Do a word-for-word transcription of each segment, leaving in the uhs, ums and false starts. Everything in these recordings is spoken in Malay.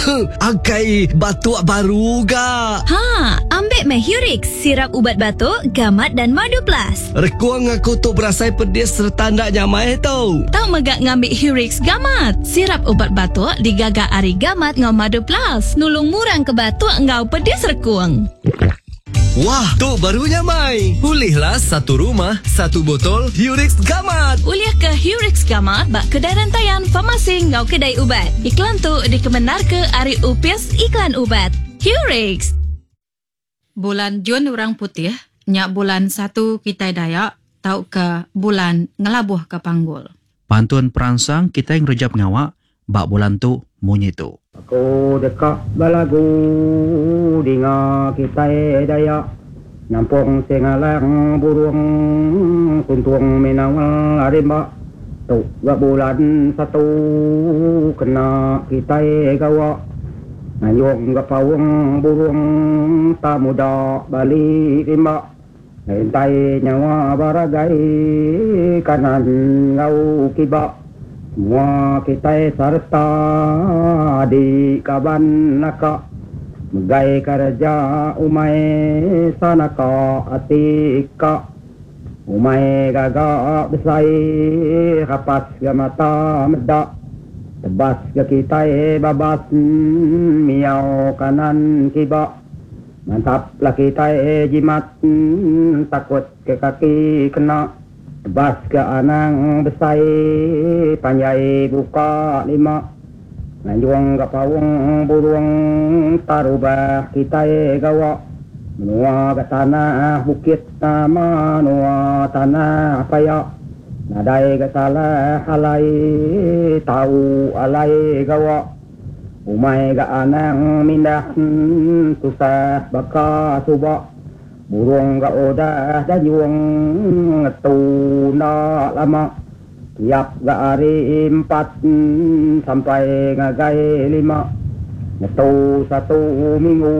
Angkai batuk baru ga. Ha, ambil meh Hurix, sirap ubat batuk, gamat dan madu plus. Rekuang aku tu berasai pedis serta ndak nyamai tau. Tahu megak ngambil Hurix gamat. Sirap ubat batuk digagak ari gamat ngau madu plus. Nulung murang ke batuk ngau pedis rekuang. Wah, tu barunya Mai. Pulihlah satu rumah, satu botol Hurix Gamat. Uliah ke Hurix Gamat bak kedai rantaian farmasi ngau kedai ubat. Iklan tu dikebenar ke Ari Upis Iklan Ubat. Hurix. Bulan Jun orang putih, nyak bulan satu kita Dayak, tau ke bulan ngelabuh ke Panggul. Pantun perangsang kita yang rejap ngawak, bak bulan tu munyi tu. Aku dekat balagu dinga kita Dayak, nampung sengalang burung kuntung menawal arimba. Tu gak bulan satu kena kita gawa, ngayong gak pawang burung tak muda balik rimba. Hentai nyawa baragai kanan ngau kibak. Semua kita serta di kaban naka, megai kerja umai sanaka atika. Umai gagak besai kapas ke mata medak, tebas ke kita babas miau kanan kibak. Mantaplah kita jimat takut ke kaki kena. Tebas ke anang besai, panjai buka lima. Nanjuang ke pawang burung, tarubah kita gawa. Menua ke tanah bukit nama, menua tanah paya. Nadai ke salah alai, tahu alai gawa. Umai ke anang mindah, susah baka subak. Burung gak odah dayung ngetu nak lama. Tiap gak hari empat sampai ngagai lima. Ngetu satu minggu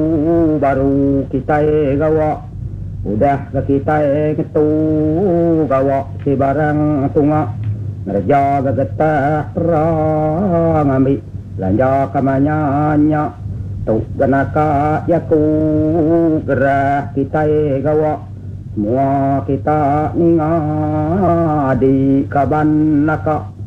baru kita gawa. Udah ke kita ngetu gawa si barang tunga. Ngerja ke getah perang ambil belanja kamanya. Tu ganaka yaku gerah kita gawa. Semua kita ninga di kaban naka.